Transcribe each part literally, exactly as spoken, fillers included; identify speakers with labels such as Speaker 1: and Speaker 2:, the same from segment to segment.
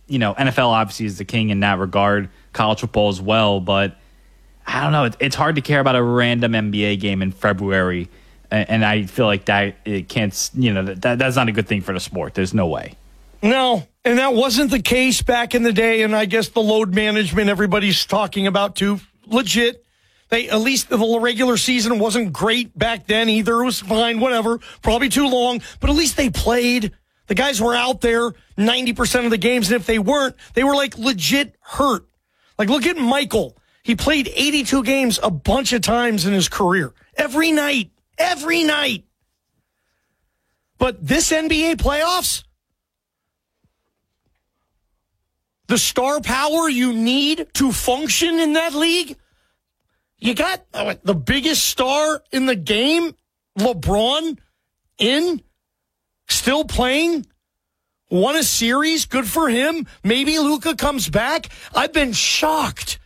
Speaker 1: you know, N F L obviously is the king in that regard, college football as well, but I don't know. It, it's hard to care about a random N B A game in February, and, and I feel like that it can't, you know, that that's not a good thing for the sport. There's no way.
Speaker 2: No, and that wasn't the case back in the day, and I guess the load management everybody's talking about too, legit. They at least the regular season wasn't great back then either. It was fine, whatever, probably too long, but at least they played. The guys were out there ninety percent of the games, and if they weren't, they were like legit hurt. Like look at Michael. He played eighty-two games a bunch of times in his career. Every night. Every night. But this N B A playoffs, the star power you need to function in that league, you got uh, the biggest star in the game, LeBron, in, still playing, won a series, good for him. Maybe Luka comes back. I've been shocked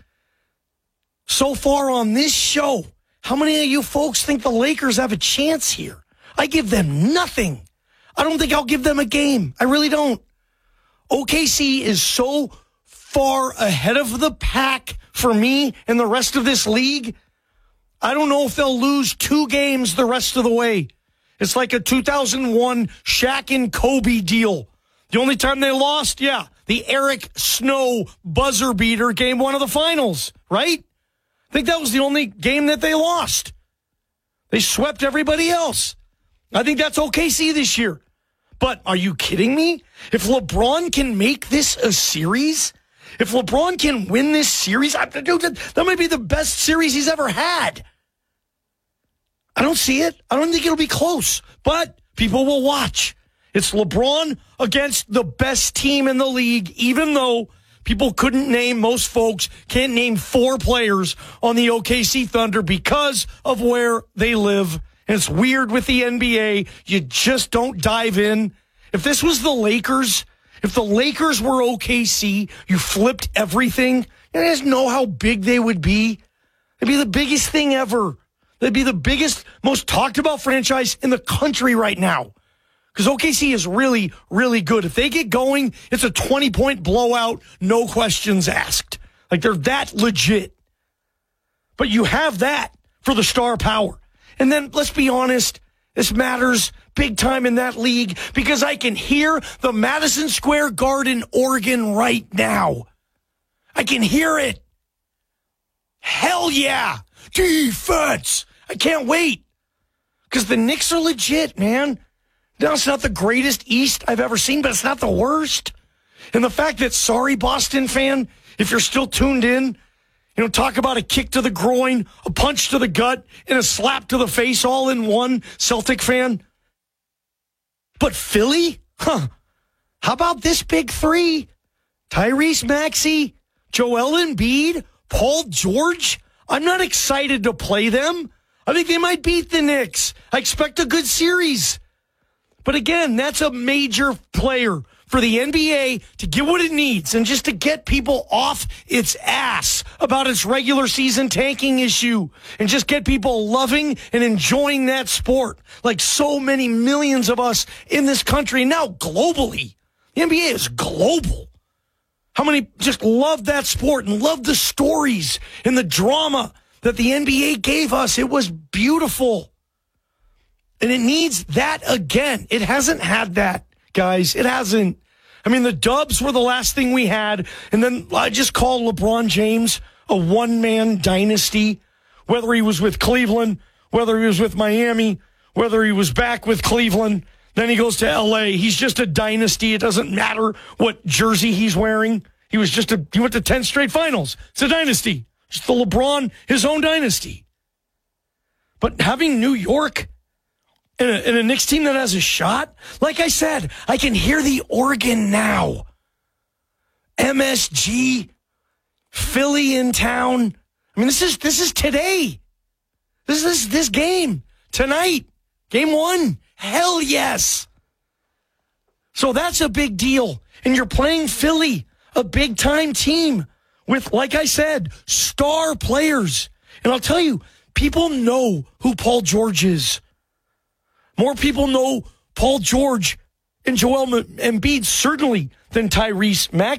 Speaker 2: so far on this show. How many of you folks think the Lakers have a chance here? I give them nothing. I don't think I'll give them a game. I really don't. O K C is so far ahead of the pack for me and the rest of this league. I don't know if they'll lose two games the rest of the way. It's like a two thousand one Shaq and Kobe deal. The only time they lost, yeah, the Eric Snow buzzer beater game one of the finals, right? I think that was the only game that they lost. They swept everybody else. I think that's O K C this year. But are you kidding me? If LeBron can make this a series, if LeBron can win this series, I, dude, that, that might be the best series he's ever had. I don't see it. I don't think it'll be close, but people will watch. It's LeBron against the best team in the league, even though people couldn't name, most folks can't name four players on the O K C Thunder because of where they live. And it's weird with the N B A. You just don't dive in. If this was the Lakers, if the Lakers were O K C, you flipped everything. You guys know how big they would be. They'd be the biggest thing ever. They'd be the biggest, most talked about franchise in the country right now. Because O K C is really, really good. If they get going, it's a twenty-point blowout, no questions asked. Like, they're that legit. But you have that for the star power. And then, let's be honest, this matters big time in that league because I can hear the Madison Square Garden organ right now. I can hear it. Hell yeah. Defense. I can't wait. Because the Knicks are legit, man. Now, it's not the greatest East I've ever seen, but it's not the worst. And the fact that, sorry, Boston fan, if you're still tuned in, you know, talk about a kick to the groin, a punch to the gut, and a slap to the face all in one, Celtic fan. But Philly? Huh. How about this big three? Tyrese Maxey, Joel Embiid, Paul George? I'm not excited to play them. I think they might beat the Knicks. I expect a good series. But again, that's a major player for the N B A to get what it needs and just to get people off its ass about its regular season tanking issue and just get people loving and enjoying that sport like so many millions of us in this country, now globally. The N B A is global. How many just love that sport and love the stories and the drama that the N B A gave us? It was beautiful. And it needs that again. It hasn't had that, guys. It hasn't. I mean, the Dubs were the last thing we had. And then I just call LeBron James a one-man dynasty. Whether he was with Cleveland, whether he was with Miami, whether he was back with Cleveland, then he goes to L A. He's just a dynasty. It doesn't matter what jersey he's wearing. He was just a, he went to ten straight finals. It's a dynasty. Just the LeBron, his own dynasty. But having New York in a, in a Knicks team that has a shot, like I said, I can hear the organ now. M S G, Philly in town. I mean, this is this is today. This is this game tonight. Game one. Hell yes. So that's a big deal. And you're playing Philly, a big-time team with, like I said, star players. And I'll tell you, people know who Paul George is. More people know Paul George and Joel Embiid, certainly, than Tyrese Maxey.